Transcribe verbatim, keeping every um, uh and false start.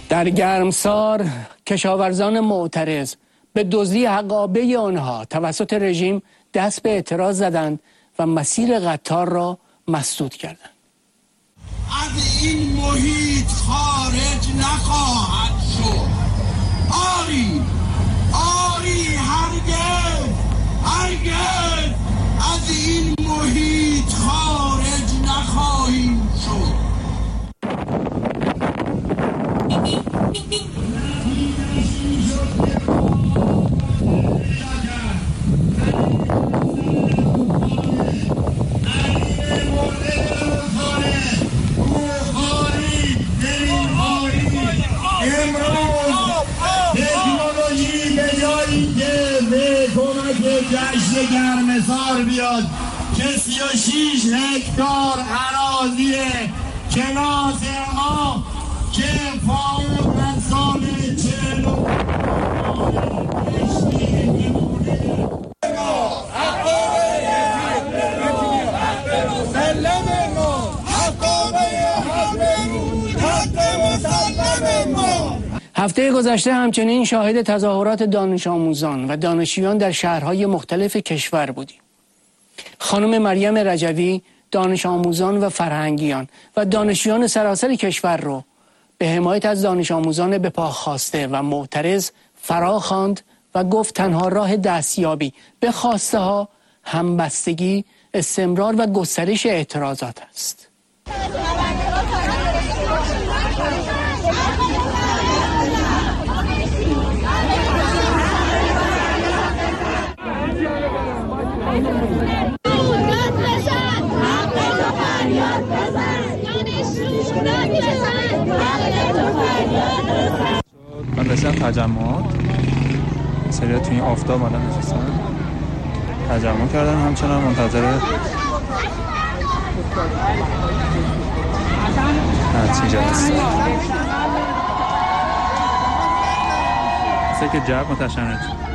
در گرمسار کشاورزان معترض به دزدی حقابه آنها توسط رژیم دست به اعتراض زدند و مسیر قطار را مسدود کردند. از این محیط خارج نخواهد شد. آری آری هرگز هرگز از این محیط خارج نخواهیم شد. جشن گرمسار بیاد که سی و شیش هکتار اراضی کناس ما که فاون از سال چهل و هفته گذشته همچنین شاهد تظاهرات دانش آموزان و دانشجویان در شهرهای مختلف کشور بودیم. خانم مریم رجوی دانش آموزان و فرهنگیان و دانشجویان سراسر کشور رو به حمایت از دانش آموزان به پا خواسته و معترض فرا خواند و گفت تنها راه دستیابی به خواسته ها همبستگی، استمرار و گسترش اعتراضات است. مدرسه تجمعات سریع توی این آفتاب آدم نشستن تجمع کردن، همچنان منتظر نتیجه است. مثل که جب متشنج